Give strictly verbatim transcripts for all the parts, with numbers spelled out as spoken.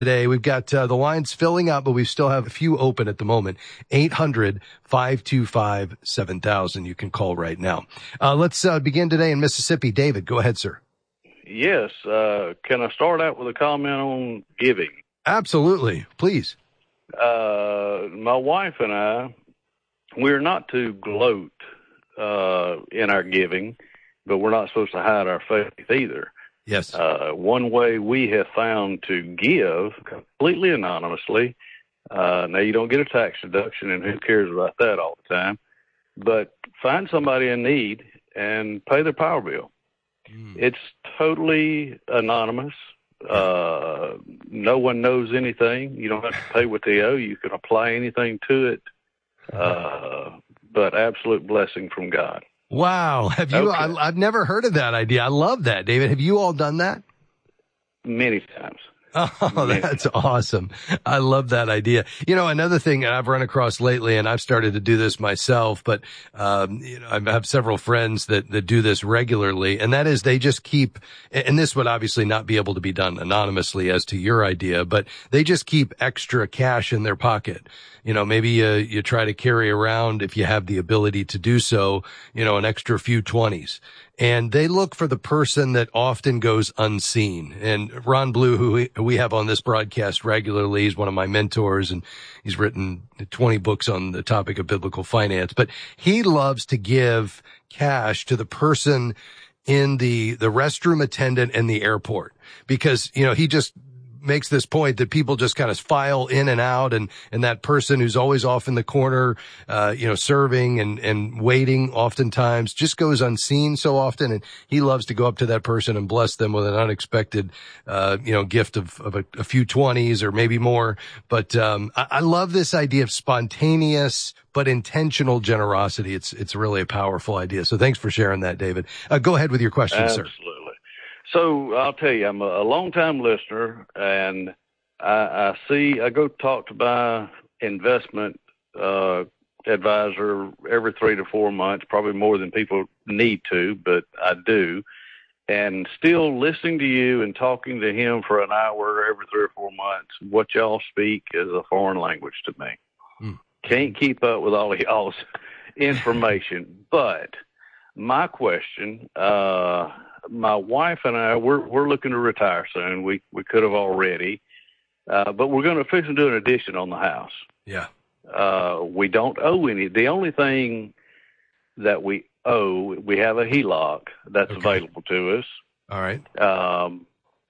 Today, we've got uh, the lines filling up, but we still have a few open at the moment. eight hundred, five two five, seven thousand. You can call right now. Uh, let's uh, begin today in Mississippi. David, go ahead, sir. Yes. Uh, can I start out with a comment on giving? Absolutely. Please. Uh, my wife and I, we're not to gloat uh, in our giving, but we're not supposed to hide our faith either. Yes. Uh, one way we have found to give completely anonymously, uh, now you don't get a tax deduction, and who cares about that all the time, but find somebody in need and pay their power bill. Mm. It's totally anonymous. Uh, no one knows anything. You don't have to pay what they owe. You can apply anything to it, uh, but absolute blessing from God. Wow. Have you, okay. I, I've never heard of that idea. I love that, David. Have you all done that? Many times. Oh, that's awesome. I love that idea. You know, another thing that I've run across lately, and I've started to do this myself, but, um, you know, I have several friends that, that do this regularly, and that is they just keep, and this would obviously not be able to be done anonymously as to your idea, but they just keep extra cash in their pocket. You know, maybe you, you try to carry around, if you have the ability to do so, you know, an extra few twenties. And they look for the person that often goes unseen. And Ron Blue, who we, who we have on this broadcast regularly, is one of my mentors, and he's written twenty books on the topic of biblical finance. But he loves to give cash to the person in the, the restroom attendant in the airport, because, you know, he just makes this point that people just kind of file in and out, and, and that person who's always off in the corner, uh, you know, serving and, and waiting oftentimes just goes unseen so often. And he loves to go up to that person and bless them with an unexpected, uh, you know, gift of, of a, a few twenties or maybe more. But, um, I, I love this idea of spontaneous but intentional generosity. It's, it's really a powerful idea. So thanks for sharing that, David. Uh, go ahead with your question, Absolutely. sir. So I'll tell you, I'm a, a long-time listener, and I, I see, I go talk to my investment uh, advisor every three to four months, probably more than people need to, but I do. And still listening to you and talking to him for an hour every three or four months, what y'all speak is a foreign language to me. Mm. Can't keep up with all of y'all's information. But my question, uh, my wife and I, we're we're looking to retire soon. We we could have already, uh, but we're going to fix and do an addition on the house. Yeah. Uh, we don't owe any. The only thing that we owe, we have a H E L O C that's okay. available to us. All right. Um.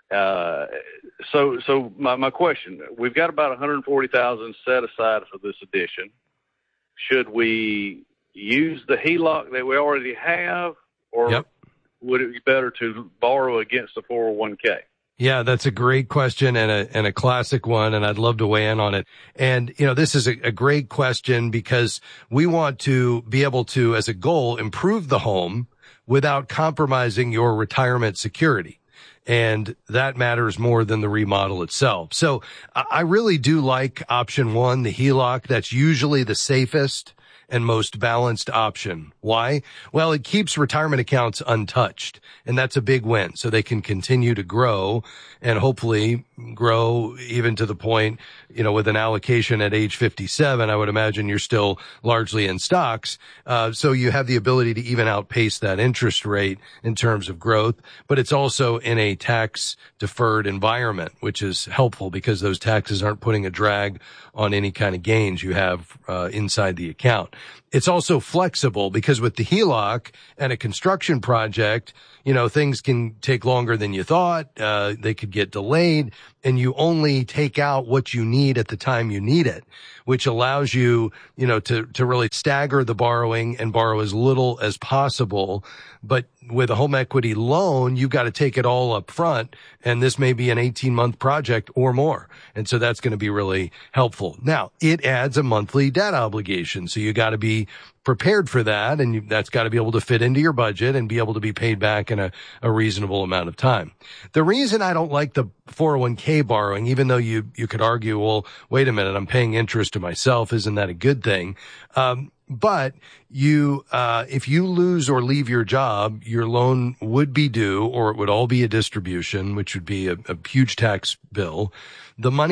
Uh. So so my my question: we've got about one hundred forty thousand set aside for this addition. Should we use the H E L O C that we already have, or? Yep. Would it be better to borrow against the four oh one k? Yeah, that's a great question and a, and a classic one, and I'd love to weigh in on it. And, you know, this is a, a great question because we want to be able to, as a goal, improve the home without compromising your retirement security. And that matters more than the remodel itself. So I really do like option one, the H E L O C. That's usually the safest and most balanced option. Why? Well, it keeps retirement accounts untouched, and that's a big win. So they can continue to grow and hopefully grow even to the point, you know, with an allocation at age fifty-seven, I would imagine you're still largely in stocks. Uh, so you have the ability to even outpace that interest rate in terms of growth, but it's also in a tax deferred environment, which is helpful because those taxes aren't putting a drag on any kind of gains you have, uh, inside the account. It's also flexible because with the H E L O C and a construction project, you know, things can take longer than you thought. Uh, they could get delayed, and you only take out what you need at the time you need it, which allows you, you know, to, to really stagger the borrowing and borrow as little as possible. But with a home equity loan, you've got to take it all up front, and this may be an eighteen month project or more. And so that's going to be really helpful. Now, it adds a monthly debt obligation. So you got to be prepared for that, and you, that's got to be able to fit into your budget and be able to be paid back in a, a reasonable amount of time. The reason I don't like the four oh one k borrowing, even though you, you could argue, well, wait a minute, I'm paying interest to myself. Isn't that a good thing? Um, but you, uh, if you lose or leave your job, your loan would be due, or it would all be a distribution, which would be a, a huge tax bill. The money